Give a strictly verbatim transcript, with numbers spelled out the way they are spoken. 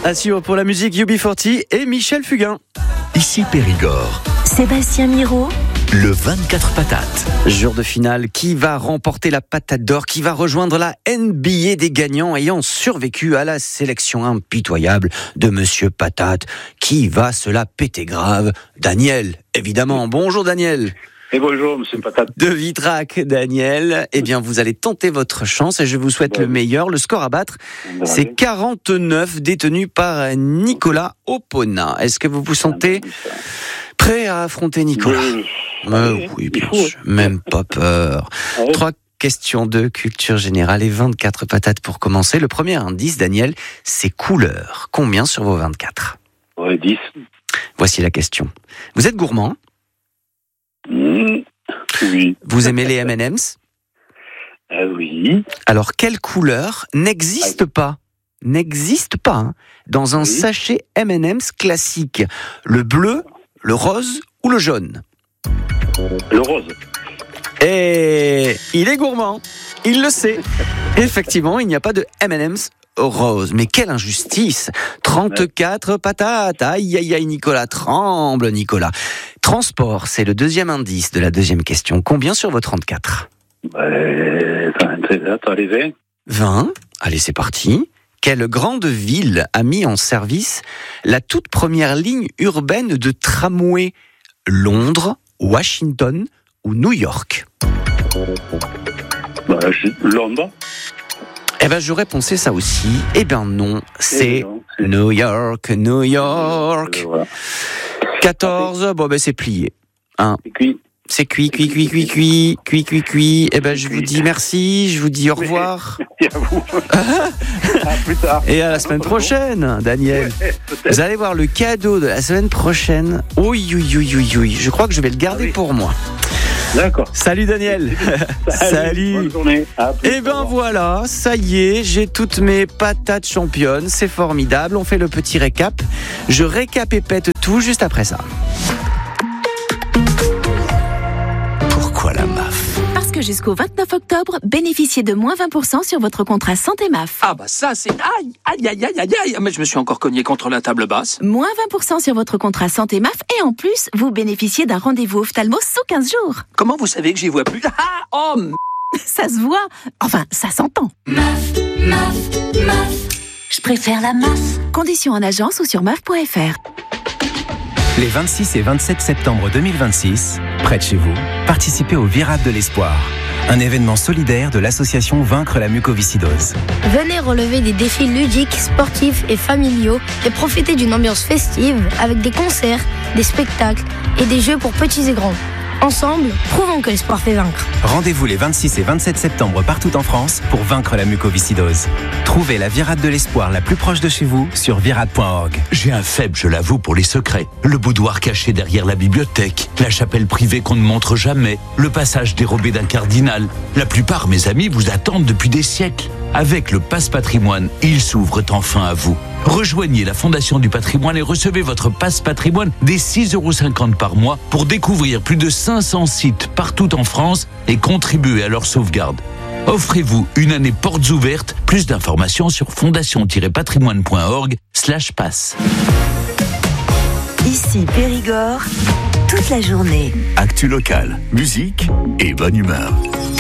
À suivre pour la musique U B quarante et Michel Fugain. Ici Périgord. Sébastien Miro. Le vingt-quatre patates. Jour de finale, qui va remporter la patate d'or? Qui va rejoindre la N B A des gagnants ayant survécu à la sélection impitoyable de Monsieur Patate? Qui va se la péter grave? Daniel, évidemment. Bonjour Daniel. Et bonjour, Monsieur Patate. De Vitrac, Daniel. Eh bien, vous allez tenter votre chance et je vous souhaite ouais. le meilleur. Le score à battre, ouais. c'est quarante-neuf, détenu par Nicolas Opona. Est-ce que vous vous sentez prêt à affronter Nicolas? Oui, euh, oui bien sûr. Même pas peur. Ouais. Trois questions de culture générale et vingt-quatre patates pour commencer. Le premier indice, Daniel, c'est couleur. Combien sur vos vingt-quatre? Ouais, dix. Voici la question. Vous êtes gourmand? Mmh. Oui. Vous aimez les M and M's? Euh, oui. Alors, quelle couleur n'existe pas, n'existe pas hein, dans un oui. sachet M and M's classique? Le bleu, le rose ou le jaune? Le rose. Et il est gourmand, il le sait. Effectivement, il n'y a pas de M and M's rose. Mais quelle injustice! trente-quatre ouais. patates. Aïe, aïe, aïe, Nicolas. Tremble, Nicolas. Transport, c'est le deuxième indice de la deuxième question. Combien sur vos trente-quatre? Ouais, attends, allez, vingt. vingt. Allez, c'est parti. Quelle grande ville a mis en service la toute première ligne urbaine de tramway? Londres, Washington ou New York? Bah, Londres. Eh ben, j'aurais pensé ça aussi. Eh ben non, c'est non, c'est... New York, New York. Euh, voilà. quatorze, bon ben c'est plié. Hein. C'est cuit. C'est cuit, cuit, cuit, cuit, cuit, cuit, cuit, cuit. Eh ben, je vous dis merci, je vous dis au revoir. Merci à vous. À plus tard. Et à la semaine prochaine, Daniel. Ouais, vous allez voir le cadeau de la semaine prochaine. Oui, oui, oui, oui, oui. Je crois que je vais le garder ah oui. pour moi. D'accord. Salut Daniel. Salut. Salut. Bonne journée. Et ben voilà, ça y est, j'ai toutes mes patates championnes. C'est formidable. On fait le petit récap. Je récap et pète tout juste après ça. Pourquoi la M A F? Parce que jusqu'au vingt-neuf octobre, bénéficiez de moins vingt pour cent sur votre contrat santé M A F. Ah bah ça c'est... Aïe, aïe, aïe, aïe, aïe, aïe. Mais je me suis encore cogné contre la table basse. Moins vingt pour cent sur votre contrat santé M A F et en plus, vous bénéficiez d'un rendez-vous ophtalmo sous quinze jours. Comment vous savez que j'y vois plus? Ah, oh m... Ça se voit. Enfin, ça s'entend. M A F, M A F, M A F. Je préfère la M A F. Conditions en agence ou sur M A F point F R. Les vingt-six et vingt-sept septembre deux mille vingt-six, près de chez vous, participez au Virade de l'Espoir, un événement solidaire de l'association Vaincre la mucoviscidose. Venez relever des défis ludiques, sportifs et familiaux et profiter d'une ambiance festive avec des concerts, des spectacles et des jeux pour petits et grands. Ensemble, prouvons que l'espoir fait vaincre. Rendez-vous les vingt-six et vingt-sept septembre partout en France pour vaincre la mucoviscidose. Trouvez la Virade de l'Espoir la plus proche de chez vous sur virade point org. J'ai un faible, je l'avoue, pour les secrets. Le boudoir caché derrière la bibliothèque, la chapelle privée qu'on ne montre jamais, le passage dérobé d'un cardinal. La plupart, mes amis, vous attendent depuis des siècles. Avec le Passe Patrimoine, ils s'ouvrent enfin à vous. Rejoignez la Fondation du Patrimoine et recevez votre Passe Patrimoine dès six euros cinquante par mois pour découvrir plus de cinq cents sites partout en France et contribuer à leur sauvegarde. Offrez-vous une année portes ouvertes. Plus d'informations sur fondation-patrimoine point org slash passe. Ici Périgord, toute la journée. Actu locale, musique et bonne humeur.